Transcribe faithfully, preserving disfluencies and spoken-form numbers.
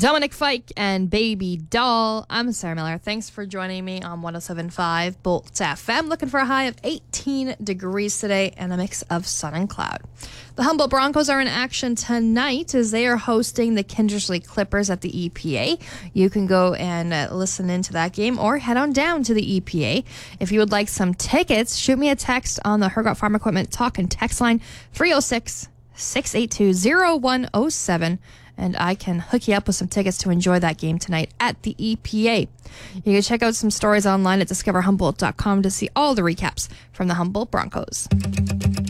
Dominic Fike and Baby Doll. I'm Sarah Miller. Thanks for joining me on one oh seven point five Bolt F M. Looking for a high of eighteen degrees today and a mix of sun and cloud. The Humboldt Broncos are in action tonight as they are hosting the Kindersley Clippers at the E P A. You can go and uh, listen into that game or head on down to the E P A. If you would like some tickets, shoot me a text on the Hergot Farm Equipment Talk and Text line three oh six, six eight two, oh one oh seven. And I can hook you up with some tickets to enjoy that game tonight at the E P A. You can check out some stories online at discover humboldt dot com to see all the recaps from the Humboldt Broncos.